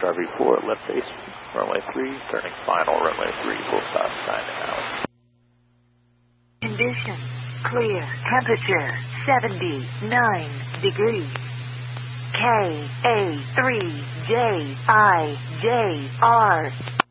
RV4, left base, runway 3, turning final, runway 3, full stop, signing out. Condition, clear, temperature, 79 degrees. KA3JIJR